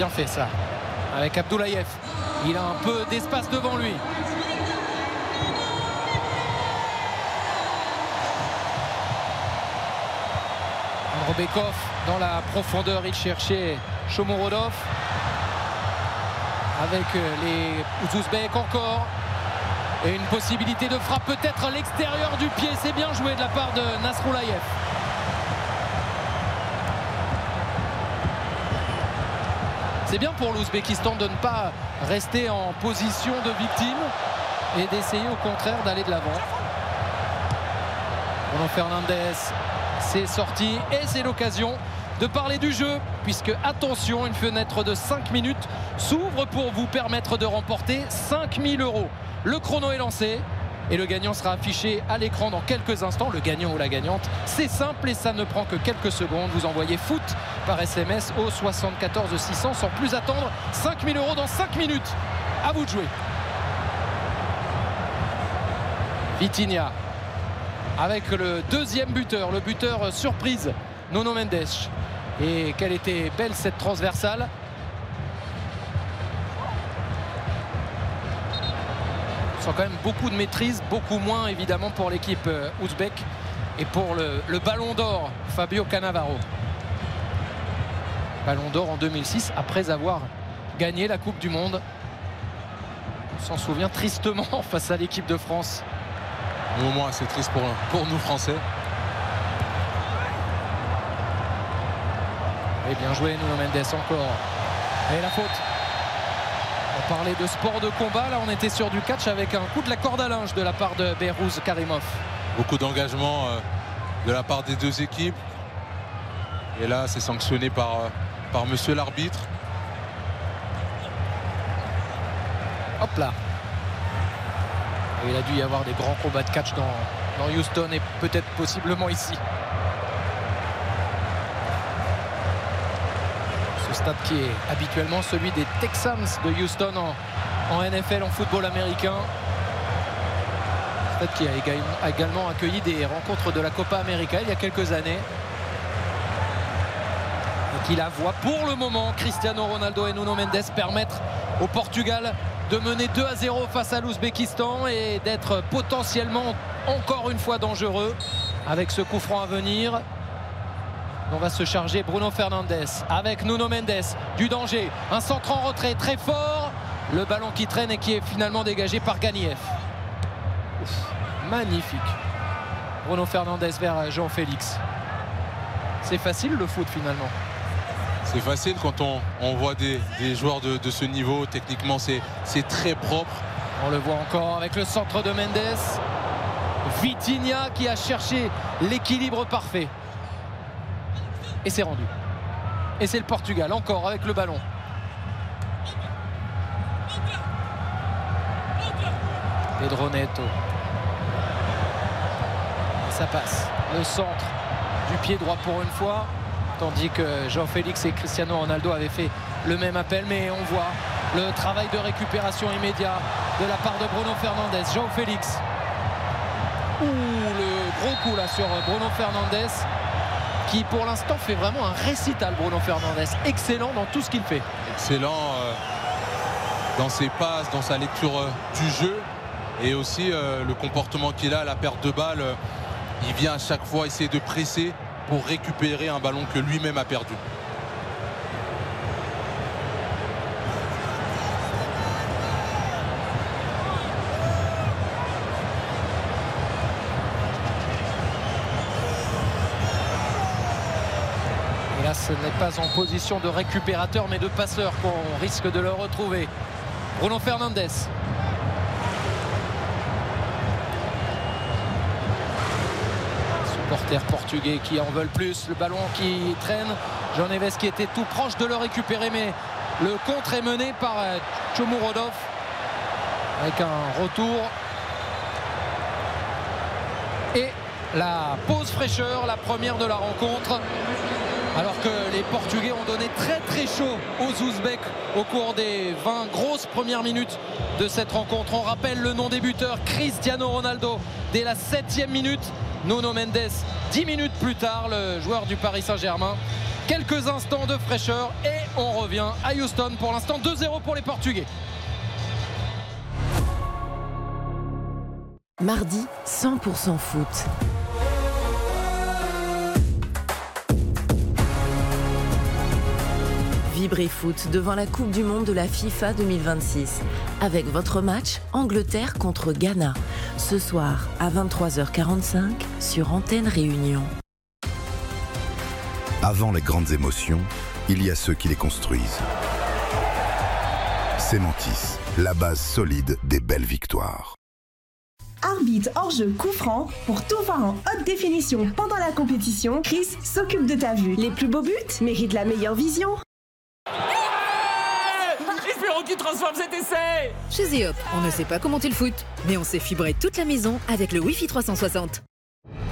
bien fait ça. Avec Abdoulayev. Il a un peu d'espace devant lui. Robekov dans la profondeur, il cherchait Shomurodov. Avec les Ouzbeks encore. Et une possibilité de frappe peut-être à l'extérieur du pied. C'est bien joué de la part de Nasroulayev. C'est bien pour l'Ouzbékistan de ne pas rester en position de victime et d'essayer au contraire d'aller de l'avant. Bruno Fernandes, c'est sorti et c'est l'occasion de parler du jeu puisque, attention, une fenêtre de 5 minutes s'ouvre pour vous permettre de remporter 5 000 €. Le chrono est lancé et le gagnant sera affiché à l'écran dans quelques instants. Le gagnant ou la gagnante, c'est simple et ça ne prend que quelques secondes. Vous envoyez foot par SMS au 74 600 sans plus attendre. 5 000 € dans 5 minutes. À vous de jouer. Vitinha avec le deuxième buteur, le buteur surprise, Nuno Mendes. Et quelle était belle cette transversale. On sent quand même beaucoup de maîtrise, beaucoup moins évidemment pour l'équipe ouzbek. Et pour le ballon d'or, Fabio Cannavaro. Ballon d'or en 2006 après avoir gagné la Coupe du Monde. On s'en souvient tristement face à l'équipe de France. Au moins c'est triste pour nous Français. Et bien joué Nuno Mendes encore. Et la faute. On parlait de sport de combat, là on était sur du catch avec un coup de la corde à linge de la part de Behrouz Karimov. Beaucoup d'engagement de la part des deux équipes. Et là c'est sanctionné par monsieur l'arbitre. Hop là. Et il a dû y avoir des grands combats de catch dans Houston et peut-être possiblement ici. Ce stade qui est habituellement celui des Texans de Houston en NFL, en football américain. Stade qui a également accueilli des rencontres de la Copa América il y a quelques années. Et qui la voit pour le moment Cristiano Ronaldo et Nuno Mendes permettre au Portugal de mener 2-0 face à l'Ouzbékistan et d'être potentiellement encore une fois dangereux avec ce coup franc à venir. On va se charger Bruno Fernandes avec Nuno Mendes, du danger, un centre en retrait très fort, le ballon qui traîne et qui est finalement dégagé par Ganiev. Magnifique. Bruno Fernandes vers Jean-Félix. C'est facile le foot finalement. C'est facile quand on voit des joueurs de ce niveau. Techniquement c'est très propre. On le voit encore avec le centre de Mendes. Vitinha qui a cherché l'équilibre parfait. Et c'est rendu. Et c'est le Portugal encore avec le ballon. Pedro Neto. Et ça passe. Le centre du pied droit pour une fois. Tandis que Jean-Félix et Cristiano Ronaldo avaient fait le même appel. Mais on voit le travail de récupération immédiat de la part de Bruno Fernandes. Jean-Félix. Ouh, le gros coup là sur Bruno Fernandes. Qui pour l'instant fait vraiment un récital, Bruno Fernandes. Excellent dans tout ce qu'il fait. Excellent dans ses passes, dans sa lecture du jeu. Et aussi le comportement qu'il a, la perte de balle. Il vient à chaque fois essayer de presser pour récupérer un ballon que lui-même a perdu. Et là, ce n'est pas en position de récupérateur mais de passeur qu'on risque de le retrouver. Bruno Fernandes. Supporters portugais qui en veulent plus. Le ballon qui traîne. Jean Neves qui était tout proche de le récupérer, mais le contre est mené par Shomurodov avec un retour. Et la pause fraîcheur, la première de la rencontre. Alors que les Portugais ont donné très très chaud aux Ouzbeks au cours des 20 grosses premières minutes de cette rencontre. On rappelle le nom des buteurs, Cristiano Ronaldo dès la 7e minute. Nuno Mendes 10 minutes plus tard, le joueur du Paris Saint-Germain. Quelques instants de fraîcheur et On revient à Houston. Pour l'instant, 2-0 pour les Portugais. Mardi, 100% foot. Vibrez foot devant la Coupe du Monde de la FIFA 2026. Avec votre match Angleterre contre Ghana. Ce soir à 23h45 sur Antenne Réunion. Avant les grandes émotions, il y a ceux qui les construisent. Cementis, la base solide des belles victoires. Arbitre hors-jeu coup franc, pour tout voir en haute définition pendant la compétition, Chris s'occupe de ta vue. Les plus beaux buts méritent la meilleure vision. Espérons qu'il transforme cet essai. Chez Zeop, on ne sait pas commenter le foot, mais on sait fibrer toute la maison avec le Wi-Fi 360.